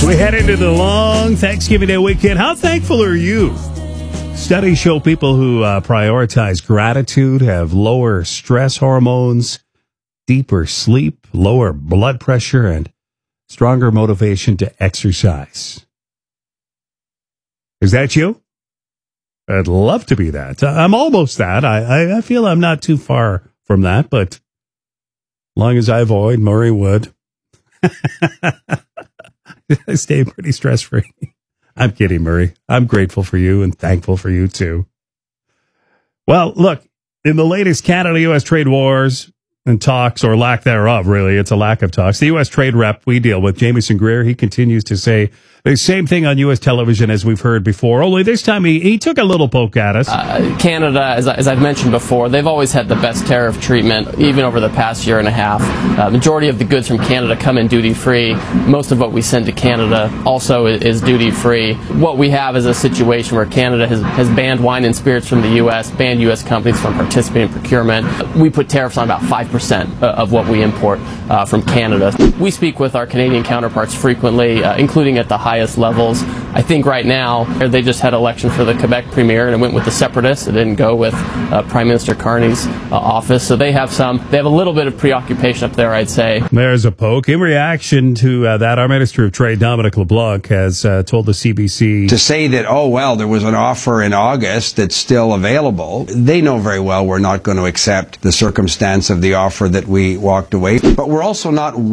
We head into the long Thanksgiving Day weekend. How thankful are you? Studies show people who prioritize gratitude have lower stress hormones, deeper sleep, lower blood pressure, and stronger motivation to exercise. Is that you? I'd love to be that. I'm almost that. I feel I'm not too far from that, but as long as I avoid Murray Wood, I stay pretty stress-free. I'm kidding, Murray. I'm grateful for you and thankful for you, too. Well, look, in the latest Canada-U.S. trade wars and talks, or lack thereof, really, it's a lack of talks, the U.S. trade rep we deal with, Jamieson Greer, he continues to say the same thing on U.S. television as we've heard before, only this time he took a little poke at us. Canada, as I've mentioned before, they've always had the best tariff treatment, even over the past year and a half. Majority of the goods from Canada come in duty-free. Most of what we send to Canada also is duty-free. What we have is a situation where Canada has banned wine and spirits from the U.S., banned U.S. companies from participating in procurement. We put tariffs on about 5% of what we import from Canada. We speak with our Canadian counterparts frequently, including at the highest levels. I think right now they just had election for the Quebec premier and it went with the separatists. It didn't go with Prime Minister Carney's office. So they have a little bit of preoccupation up there, I'd say. There's a poke. In reaction to that, our Minister of Trade, Dominic LeBlanc, has told the CBC to say that, oh, well, there was an offer in August that's still available. They know very well we're not going to accept the circumstance of the offer that we walked away. But we're also not